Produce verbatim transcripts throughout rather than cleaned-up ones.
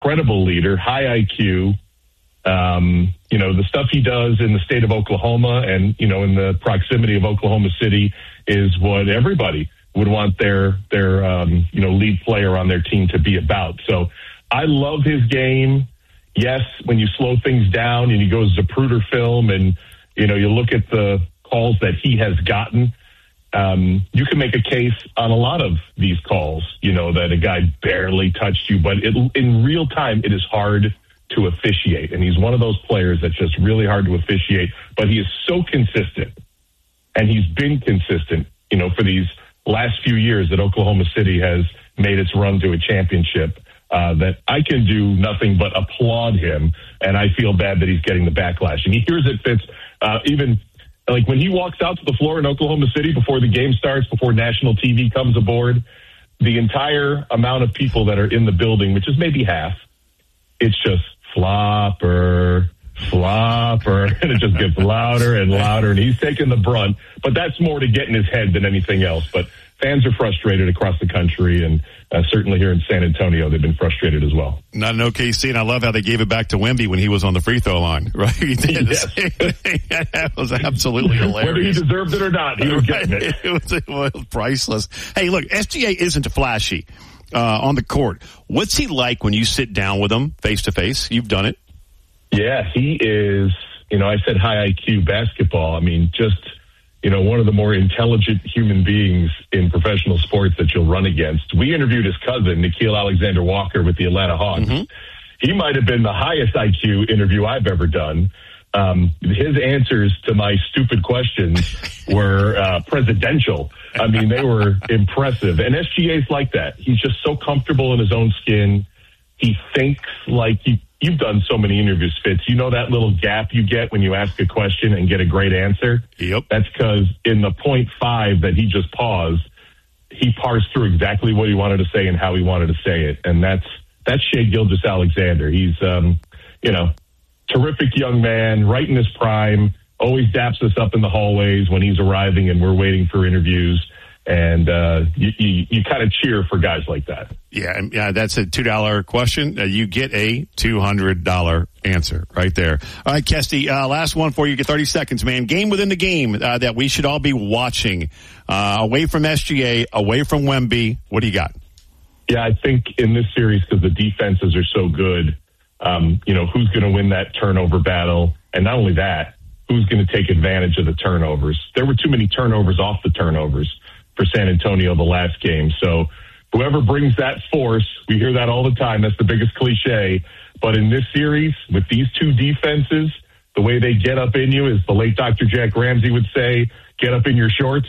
incredible leader, high I Q. Um, you know, the stuff he does in the state of Oklahoma and, you know, in the proximity of Oklahoma City is what everybody would want their, their um, you know, lead player on their team to be about. So I love his game. Yes, when you slow things down and you go Zapruder film and, you know, you look at the calls that he has gotten, um, you can make a case on a lot of these calls, you know, that a guy barely touched you. But it, in real time, it is hard to officiate. And he's one of those players that's just really hard to officiate. But he is so consistent. And he's been consistent, you know, for these last few years that Oklahoma City has made its run to a championship. Uh, that I can do nothing but applaud him, and I feel bad that he's getting the backlash. And here's it, Fitz, uh, even like when he walks out to the floor in Oklahoma City before the game starts, before national T V comes aboard, the entire amount of people that are in the building, which is maybe half, it's just flopper, flopper, and it just gets louder and louder, and he's taking the brunt. But that's more to get in his head than anything else. But fans are frustrated across the country, and uh, certainly here in San Antonio, they've been frustrated as well. Not in O K C, and I love how they gave it back to Wemby when he was on the free throw line, right? He did yes. That was absolutely hilarious. Whether he deserved it or not, he was getting it. It was, it was priceless. Hey, look, S G A isn't flashy uh, on the court. What's he like when you sit down with him face-to-face? You've done it. Yeah, he is, you know, I said high I Q basketball. I mean, just... you know, one of the more intelligent human beings in professional sports that you'll run against. We interviewed his cousin, Nickeil Alexander-Walker, with the Atlanta Hawks. Mm-hmm. He might have been the highest I Q interview I've ever done. Um, his answers to my stupid questions were uh, presidential. I mean, they were impressive. And S G A's like that. He's just so comfortable in his own skin. He thinks like he You've done so many interviews, Fitz. You know that little gap you get when you ask a question and get a great answer? Yep. That's because in the point five that he just paused, he parsed through exactly what he wanted to say and how he wanted to say it. And that's that's Shai Gilgeous-Alexander. He's, um, you know, terrific young man, right in his prime, always daps us up in the hallways when he's arriving and we're waiting for interviews. And uh, you, you, you kind of cheer for guys like that. Yeah, yeah, that's a two dollar question. Uh, you get a two hundred dollars answer right there. All right, Kesty, uh, last one for you. Get thirty seconds, man. Game within the game uh, that we should all be watching. Uh, away from S G A, away from Wemby. What do you got? Yeah, I think in this series, because the defenses are so good, um, you know, who's going to win that turnover battle? And not only that, who's going to take advantage of the turnovers? There were too many turnovers off the turnovers for San Antonio the last game. So whoever brings that force, we hear that all the time. That's the biggest cliche. But in this series, with these two defenses, the way they get up in you, is the late Doctor Jack Ramsey would say, get up in your shorts.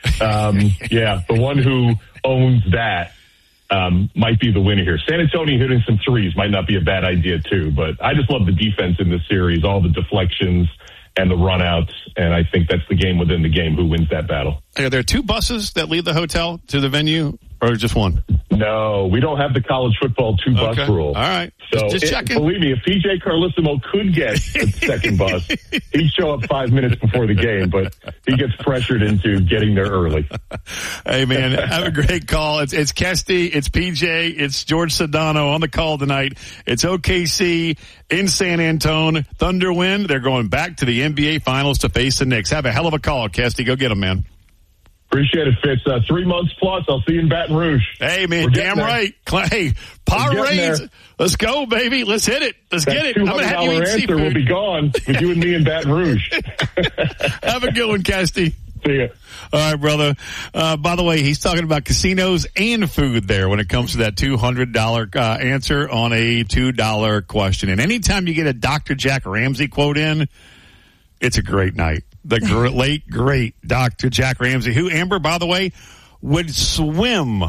Um, yeah, the one who owns that um, might be the winner here. San Antonio hitting some threes might not be a bad idea too, but I just love the defense in this series, all the deflections and the runouts, and I think that's the game within the game. Who wins that battle? Are there two buses that lead the hotel to the venue, or just one? No, we don't have the college football two-bus okay. rule. All right. So just, just it, checking. Believe me, if P J Carlissimo could get a second bus, he'd show up five minutes before the game, but he gets pressured into getting there early. Hey, man, have a great call. It's, it's Kesty, it's P J, it's George Sedano on the call tonight. It's O K C in San Antone. Thunder win. They're going back to the N B A Finals to face the Knicks. Have a hell of a call, Kesty. Go get them, man. Appreciate it, Fitz. Uh, three months plus. I'll see you in Baton Rouge. Hey, man, damn there. Right. Hey, Powerades. Let's go, baby. Let's hit it. Let's that get it. I'm going to have you eat answer seafood. Will be gone with you and me in Baton Rouge. Have a good one, Kesty. See ya. All right, brother. Uh, by the way, he's talking about casinos and food there when it comes to that two hundred dollars uh, answer on a two dollar question. And anytime you get a Doctor Jack Ramsey quote in, it's a great night. The gr- late, great Doctor Jack Ramsey, who, Amber, by the way, would swim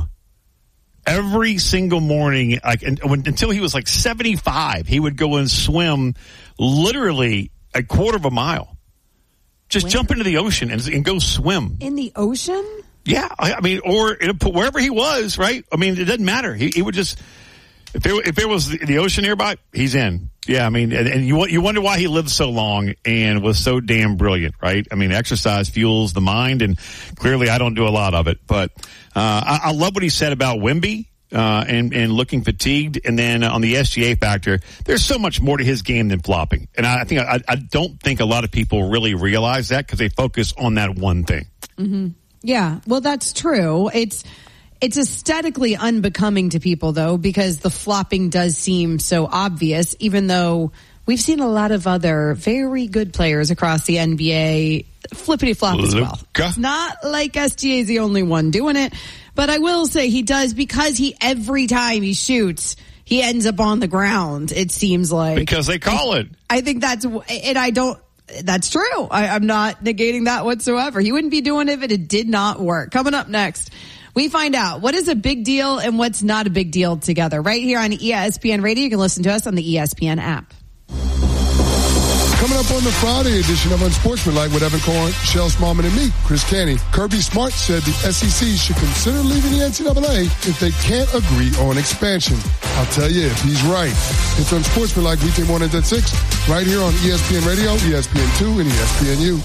every single morning, like and, when, until he was like seventy-five. He would go and swim literally a quarter of a mile. Just Where? jump into the ocean and, and go swim. In the ocean? Yeah. I, I mean, or wherever he was, right? I mean, it doesn't matter. He, he would just... If there, if there was the ocean nearby, he's in. Yeah, I mean, and, and you you wonder why he lived so long and was so damn brilliant, right? I mean, exercise fuels the mind, and clearly I don't do a lot of it. But uh, I, I love what he said about Wemby. uh, and, and looking fatigued. And then on the S G A factor, there's so much more to his game than flopping. And I think I, I don't think a lot of people really realize that because they focus on that one thing. Mm-hmm. Yeah, well, that's true. It's it's aesthetically unbecoming to people, though, because the flopping does seem so obvious, even though we've seen a lot of other very good players across the N B A flippity flop as well. It's not like S G A is the only one doing it, but I will say he does, because he every time he shoots, he ends up on the ground, it seems like. Because they call I, it. I think that's, and I don't, that's true. I, I'm not negating that whatsoever. He wouldn't be doing it if it did not work. Coming up next, we find out what is a big deal and what's not a big deal together. Right here on E S P N Radio. You can listen to us on the E S P N app. Coming up on the Friday edition of Unsportsmanlike with Evan Korn, Shel Smallman, and me, Chris Canty. Kirby Smart said the S E C should consider leaving the N C double A if they can't agree on expansion. I'll tell you if he's right. It's Unsportsmanlike weekday mornings at six, right here on E S P N Radio, E S P N two, and E S P N U.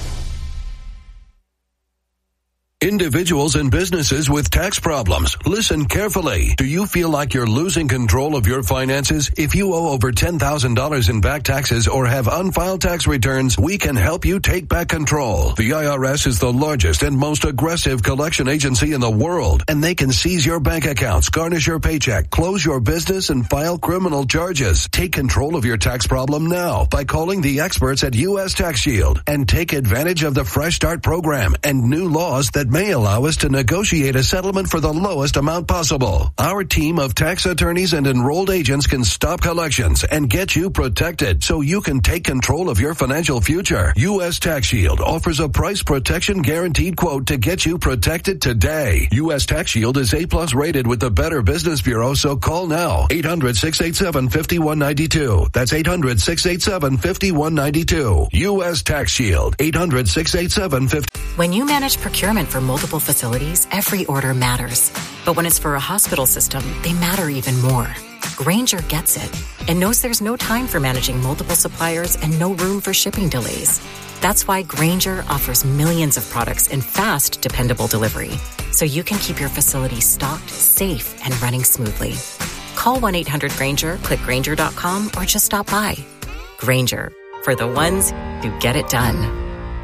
Individuals and businesses with tax problems, listen carefully. Do you feel like you're losing control of your finances? If you owe over ten thousand dollars in back taxes or have unfiled tax returns, we can help you take back control. The I R S is the largest and most aggressive collection agency in the world, and they can seize your bank accounts, garnish your paycheck, close your business, and file criminal charges. Take control of your tax problem now by calling the experts at U S Tax Shield and take advantage of the Fresh Start program and new laws that may allow us to negotiate a settlement for the lowest amount possible. Our team of tax attorneys and enrolled agents can stop collections and get you protected so you can take control of your financial future. U S Tax Shield offers a price protection guaranteed quote to get you protected today. U S Tax Shield is A plus rated with the Better Business Bureau, so call now. eight hundred, six eight seven, five one nine two. That's eight hundred, six eight seven, five one nine two. U S Tax Shield. eight hundred, six eight seven, five. When you manage procurement for multiple facilities, every order matters. But when it's for a hospital system, they matter even more. Grainger gets it and knows there's no time for managing multiple suppliers and no room for shipping delays. That's why Grainger offers millions of products in fast, dependable delivery, so you can keep your facility stocked, safe, and running smoothly. Call one eight hundred Grainger, click Grainger dot com, or just stop by. Grainger, for the ones who get it done.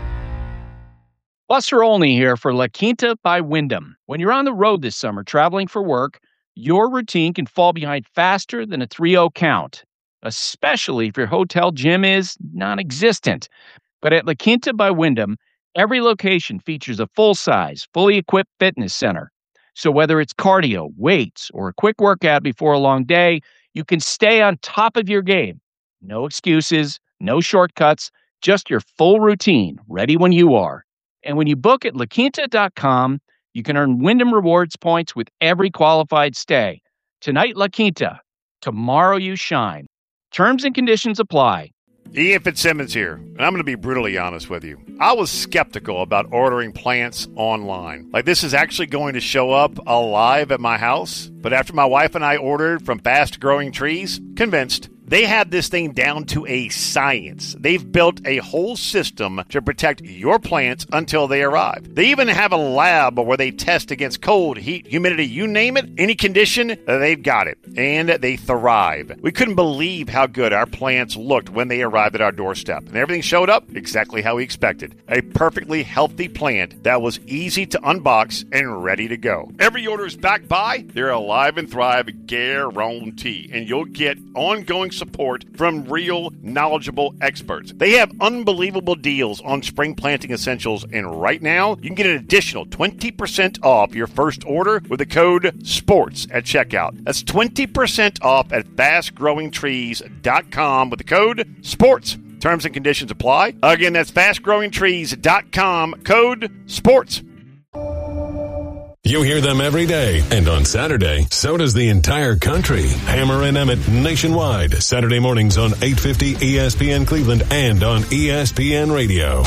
Buster Olney here for La Quinta by Wyndham. When you're on the road this summer traveling for work, your routine can fall behind faster than a three oh count, especially if your hotel gym is non-existent. But at La Quinta by Wyndham, every location features a full-size, fully equipped fitness center. So whether it's cardio, weights, or a quick workout before a long day, you can stay on top of your game. No excuses, no shortcuts, just your full routine, ready when you are. And when you book at La Quinta dot com, you can earn Wyndham Rewards points with every qualified stay. Tonight, La Quinta. Tomorrow, you shine. Terms and conditions apply. Ian Fitzsimmons here, and I'm going to be brutally honest with you. I was skeptical about ordering plants online. Like, this is actually going to show up alive at my house. But after my wife and I ordered from Fast Growing Trees, convinced. They have this thing down to a science. They've built a whole system to protect your plants until they arrive. They even have a lab where they test against cold, heat, humidity, you name it, any condition, they've got it. And they thrive. We couldn't believe how good our plants looked when they arrived at our doorstep. And everything showed up exactly how we expected. A perfectly healthy plant that was easy to unbox and ready to go. Every order is backed by their Alive and Thrive guarantee. And you'll get ongoing support from real, knowledgeable experts. They have unbelievable deals on spring planting essentials, and right now, you can get an additional twenty percent off your first order with the code SPORTS at checkout. That's twenty percent off at fast growing trees dot com with the code SPORTS. Terms and conditions apply. Again, that's fast growing trees dot com, code SPORTS. You hear them every day, and on Saturday, so does the entire country. Hammer and Emmett nationwide, Saturday mornings on eight fifty E S P N Cleveland and on E S P N Radio.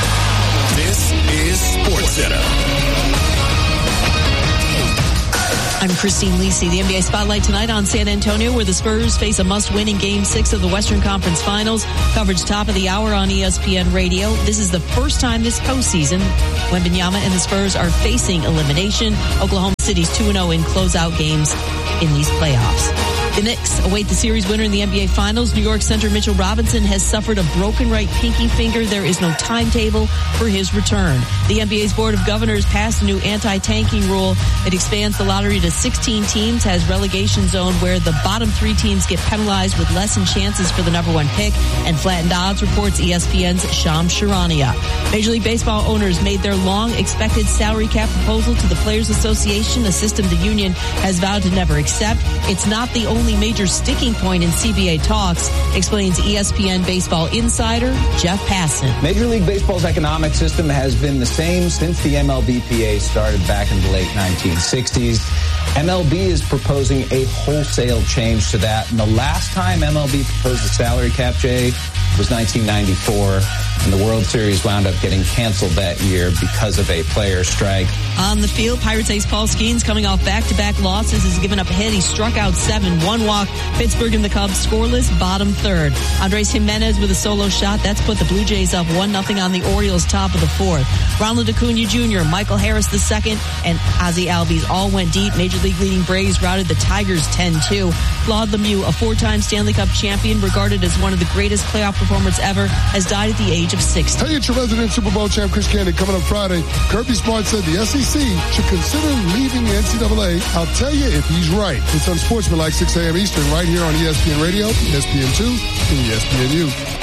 This is SportsCenter. I'm Christine Lisi. The N B A Spotlight tonight on San Antonio, where the Spurs face a must-win in Game six of the Western Conference Finals. Coverage top of the hour on E S P N Radio. This is the first time this postseason Wembanyama and the Spurs are facing elimination. Oklahoma City's two and oh in closeout games in these playoffs. The Knicks await the series winner in the N B A Finals. New York center Mitchell Robinson has suffered a broken right pinky finger. There is no timetable for his return. The N B A's Board of Governors passed a new anti-tanking rule. It expands the lottery to sixteen teams, has relegation zone where the bottom three teams get penalized with lessened chances for the number one pick, and flattened odds, reports E S P N's Shams Charania. Major League Baseball owners made their long-expected salary cap proposal to the Players Association, a system the union has vowed to never accept. It's not the only major sticking point in C B A talks, explains E S P N baseball insider Jeff Passan. Major League Baseball's economic system has been the same since the M L B P A started back in the late nineteen sixties. M L B is proposing a wholesale change to that. And the last time M L B proposed a salary cap, Jay, was nineteen ninety-four. And the World Series wound up getting canceled that year because of a player strike. On the field, Pirates ace Paul Skeens, coming off back-to-back losses, has given up a hit. He struck out seven, one walk. Pittsburgh and the Cubs scoreless, bottom third. Andres Jimenez with a solo shot. That's put the Blue Jays up one nothing on the Orioles, top of the fourth. Ronald Acuna Junior, Michael Harris the second, and Ozzie Albies all went deep. Major League leading Braves routed the Tigers ten two. Claude Lemieux, a four-time Stanley Cup champion, regarded as one of the greatest playoff performers ever, has died at the age of sixty. Hey, it's your resident Super Bowl champ, Chris Candy, coming up Friday. Kirby Smart said the S E C should consider leaving the N C double A. I'll tell you if he's right. It's Unsportsmanlike, six a.m. Eastern, right here on E S P N Radio, E S P N two, and E S P N U.